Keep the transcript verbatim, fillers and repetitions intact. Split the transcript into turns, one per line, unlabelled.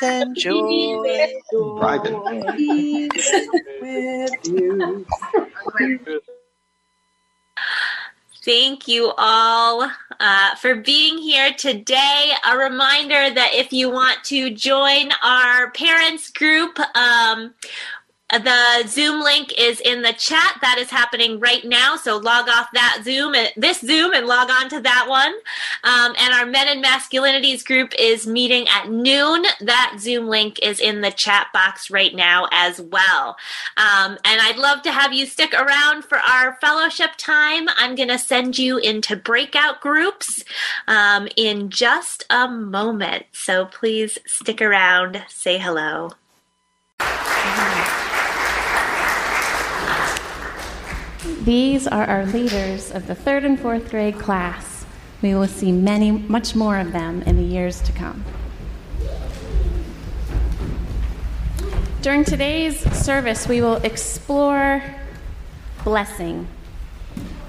and joy.
Bribing.
With you.
Thank you all uh, for being here today. A reminder that if you want to join our parents group, um, the Zoom link is in the chat. That is happening right now. So log off that Zoom, this Zoom, and log on to that one. Um, and our Men and Masculinities group is meeting at noon. That Zoom link is in the chat box right now as well. Um, and I'd love to have you stick around for our fellowship time. I'm going to send you into breakout groups um, in just a moment. So please stick around. Say hello.
These are our leaders of the third and fourth grade class. We will see many, much more of them in the years to come. During today's service, we will explore blessing.